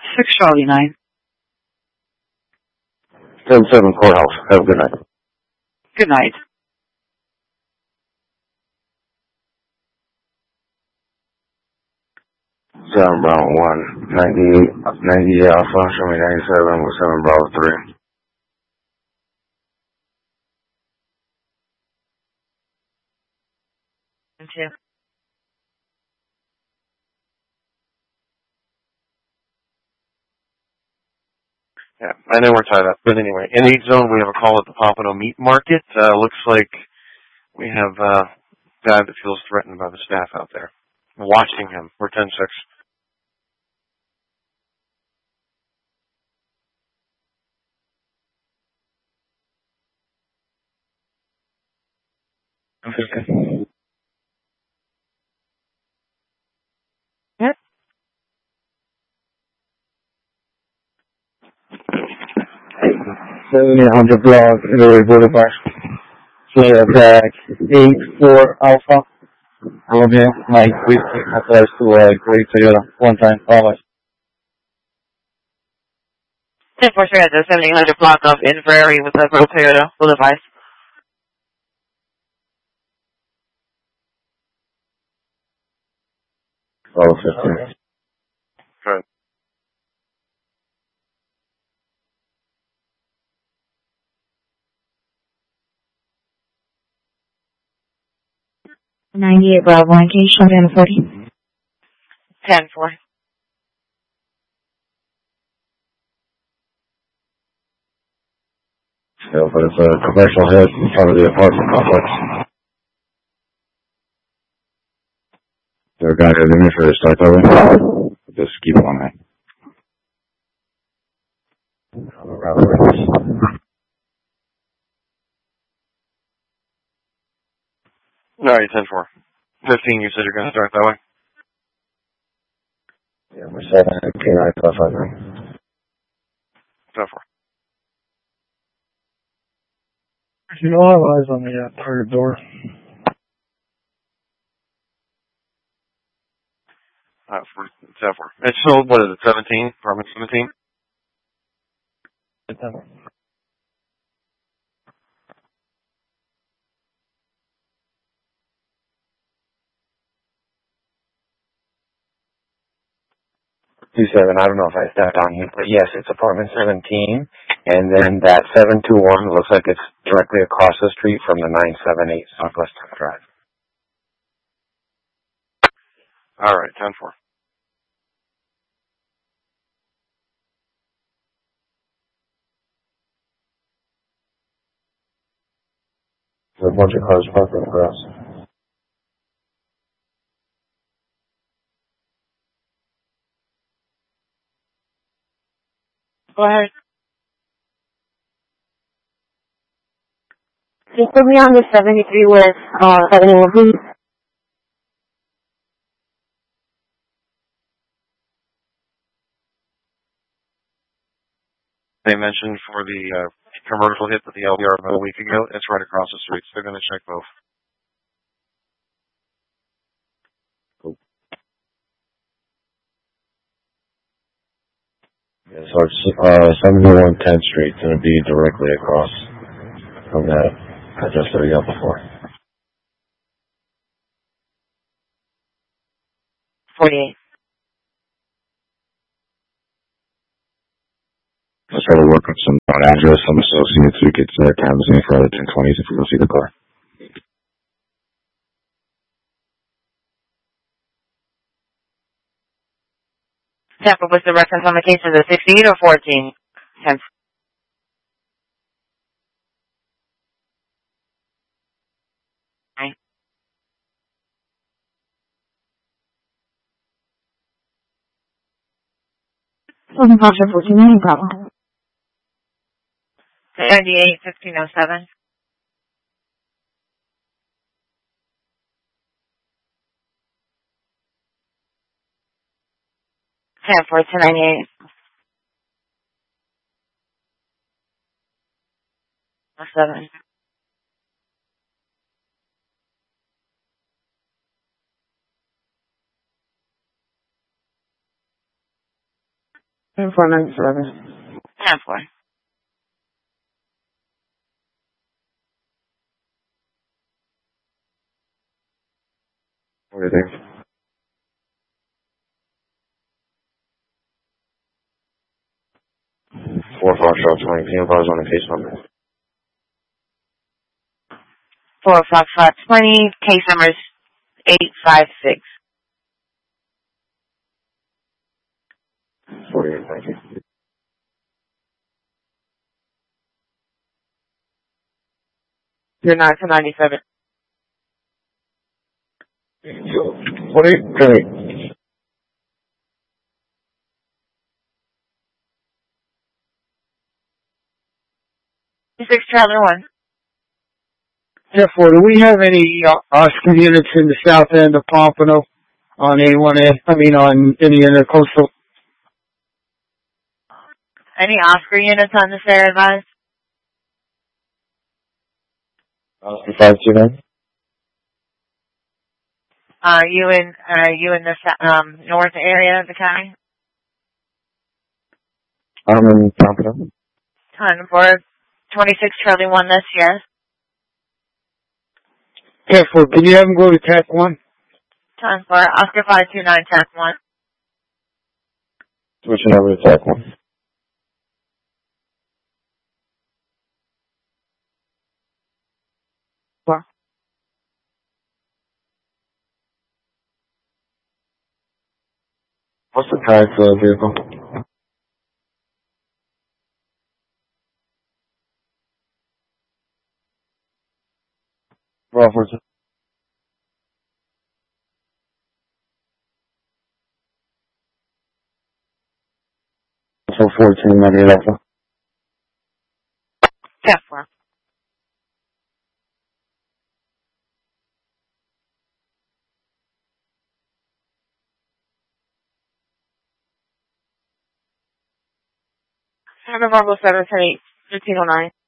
6 Charlie 9. 10-7 Courthouse. Have a good night. Good night. Seven Bravo 1, 90 Alpha, show me 97 with 7 Bravo 3. Two. Yeah, I know we're tied up, but anyway, in 8 zone we have a call at the Pompano Meat Market. Looks like we have a guy that feels threatened by the staff out there. Watching him. We're 10-6. Okay. Yep. 7800 blog, Italy Boulevard. Flare back, 8-4 Alpha. Romeo, Mike, Whiskey, authorized to Great Toyota, one-time callers. 10-4 at the 7800 block of Inverary with a Toyota. Full device. Follow 15. Good. 98 Bravo 1, can you show me on the 40? 10-4. Yeah, but it's a commercial hit in front of the apartment complex. There a guy there in for the start that way? Just keep it on that. Alright, 10-4. 15, you said you're going to start that way? Yeah, we're 7 K9 plus 5. 10-4. You don't have eyes on the target door. 10-4. It's still, what is it, 17? Apartment 17? 10-4. I don't know if I stepped on you, but yes, it's apartment 17, and then that 721 looks like it's directly across the street from the 978 Southwest Drive. Alright, 10-4. There's a bunch of cars parked on the grass. Go ahead. Just put me on the 73 with 71, please. They mentioned for the commercial hit with the LBR about a week ago, it's right across the street, so they're going to check both. Yeah, so it's 71 10th Street. It's going to be directly across from that address that we got before. 48. Let's try to work on some address, some associates who could canvassing for other 1020s if we go see the car. Tampa, what's the reference on the case? Is it 16 or 14? 10. Okay. 14, no problem. 98, 1507. 10-4, 1098. 7. 4911. 10-4. What do you think? 4 Foxtrot 20. Can you advise on the case number? 4 Foxtrot 20, case number is 856. 48, thank you. You're 9 to 97. What are you doing? 6 Traveler 1. Yeah, do we have any Oscar units in the south end of Pompano on A1A? On any intercoastal? Any Oscar units on this air advised? Oscar 529? Are you in the north area of the county? I'm in Pompano. Time for 26 Charlie 1 this year. Yeah, can you have them go to TAC 1? Time for Oscar 529 TAC 1. Switching over to TAC 1. What's the tag for the vehicle? Rockford. So 14, maybe that's one. Yeah, 4. Have a Marble 7 8 1509.